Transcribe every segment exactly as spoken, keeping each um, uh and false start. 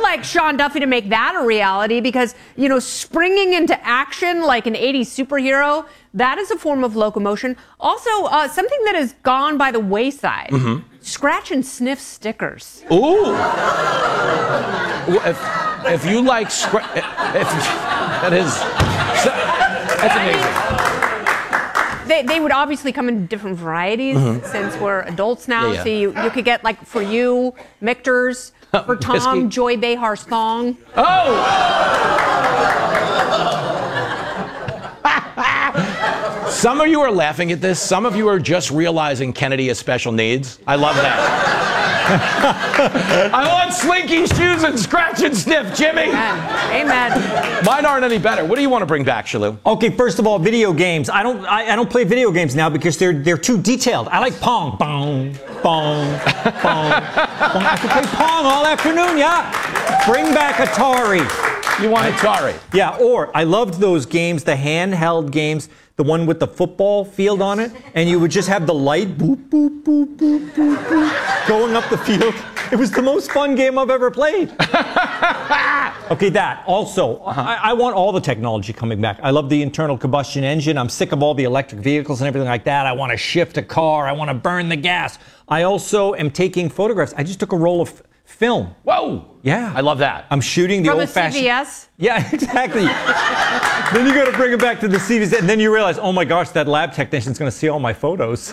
like Sean Duffy to make that a reality because, you know, springing into action like an eighties superhero, that is a form of locomotion. Also, uh, something that has gone by the wayside, mm-hmm. scratch and sniff stickers. Ooh. if, if you like, scra- if, that is, that's amazing. They, they would obviously come in different varieties mm-hmm. since we're adults now. Yeah, yeah. So you, you could get, like, for you, Michter's, for Tom, Whiskey. Joy Behar's thong. Oh! Some of you are laughing at this. Some of you are just realizing Kennedy has special needs. I love that. I want slinky shoes and scratch and sniff, Jimmy. Amen. Amen. Mine aren't any better. What do you want to bring back, Shalou? Okay, first of all, video games. I don't I, I don't play video games now because they're they're too detailed. I like Pong. Pong. Pong. Pong. Pong. I can play Pong all afternoon, yeah. Bring back Atari. You want Atari? Yeah, or I loved those games, the handheld games, the one with the football field on it, and you would just have the light boop, boop, boop, boop, boop, boop, going up the field. It was the most fun game I've ever played. Okay, that. Also, uh-huh. I, I want all the technology coming back. I love the internal combustion engine. I'm sick of all the electric vehicles and everything like that. I want to shift a car. I want to burn the gas. I also am taking photographs. I just took a roll of film. Whoa! Yeah. I love that. I'm shooting the From old-fashioned... From a C V S? Yeah, exactly. Then you got to bring it back to the C V S, and then you realize, oh my gosh, that lab technician's going to see all my photos.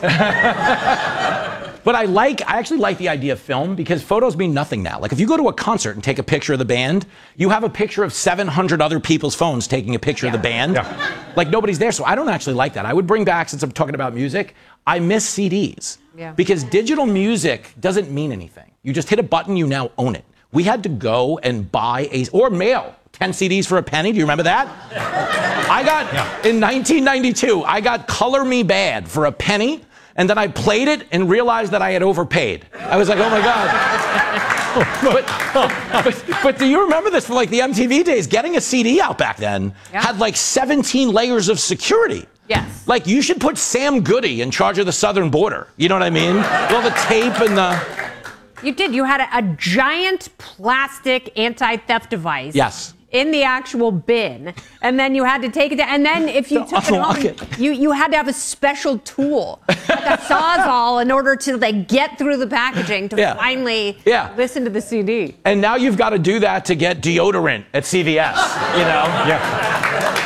But I like, I actually like the idea of film because photos mean nothing now. Like if you go to a concert and take a picture of the band, you have a picture of seven hundred other people's phones taking a picture yeah. of the band. Yeah. Like nobody's there, so I don't actually like that. I would bring back, since I'm talking about music, I miss C Ds. Yeah. Because digital music doesn't mean anything. You just hit a button, you now own it. We had to go and buy a, or mail, ten C Ds for a penny. Do you remember that? I got, yeah. in nineteen ninety-two, I got Color Me Bad for a penny, and then I played it and realized that I had overpaid. I was like, oh my God. but, but, but do you remember this from like the M T V days? Getting a C D out back then yeah. had like seventeen layers of security. Yes. Like you should put Sam Goody in charge of the southern border. You know what I mean? All the tape and the... You did. You had a, a giant plastic anti-theft device. Yes. In the actual bin, and then you had to take it down. And then if you took it home, it. you you had to have a special tool, like a sawzall, in order to like get through the packaging to yeah. finally yeah. listen to the C D. And now you've got to do that to get deodorant at C V S. You know? Yeah.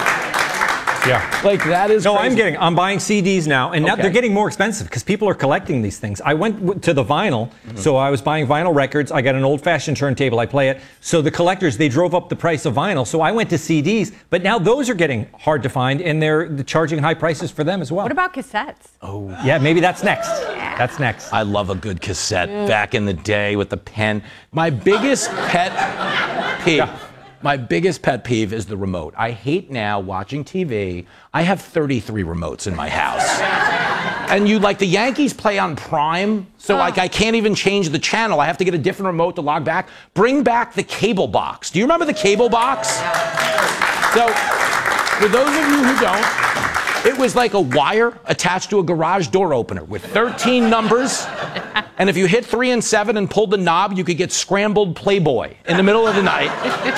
Yeah. Like that is No, crazy. I'm getting, I'm buying C Ds now, and now okay. they're getting more expensive because people are collecting these things. I went w- to the vinyl, mm-hmm. so I was buying vinyl records. I got an old-fashioned turntable, I play it. So the collectors, they drove up the price of vinyl, so I went to C Ds, but now those are getting hard to find, and they're charging high prices for them as well. What about cassettes? Oh. Yeah, maybe that's next. Yeah. That's next. I love a good cassette mm. back in the day with the pen. My biggest pet peeve. Yeah. My biggest pet peeve is the remote. I hate now watching T V. I have thirty-three remotes in my house. And you, like, the Yankees play on Prime, so, oh. like, I can't even change the channel. I have to get a different remote to log back. Bring back the cable box. Do you remember the cable box? So, for those of you who don't, it was like a wire attached to a garage door opener with thirteen numbers. And if you hit three and seven and pulled the knob, you could get scrambled Playboy in the middle of the night.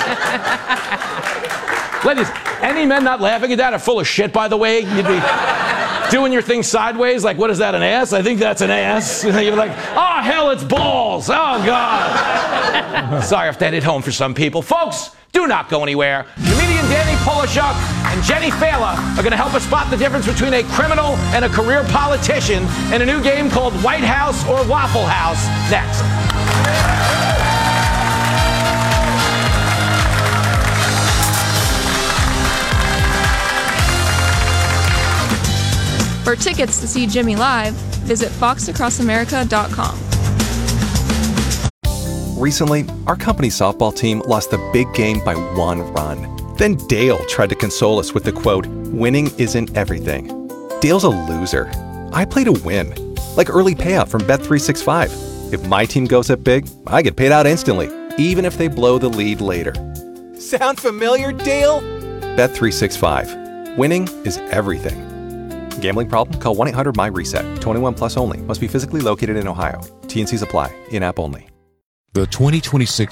Ladies, any men not laughing at that are full of shit, by the way. You'd be doing your thing sideways, like, what is that, an ass? I think that's an ass. You'd be like, oh, hell, it's balls. Oh, God. Sorry if that hit home for some people. Folks, do not go anywhere. Comedian Danny Polishuk and Jenny Fela are going to help us spot the difference between a criminal and a career politician in a new game called White House or Waffle House next. For tickets to see Jimmy live, visit fox across america dot com. Recently, our company's softball team lost the big game by one run. Then Dale tried to console us with the quote, "Winning isn't everything." Dale's a loser. I play to win. Like early payout from Bet three sixty-five. If my team goes up big, I get paid out instantly, even if they blow the lead later. Sound familiar, Dale? Bet three sixty-five. Winning is everything. Gambling problem? Call one eight hundred my reset. twenty-one plus only. Must be physically located in Ohio. T and Cs apply. In-app only. The twenty twenty-six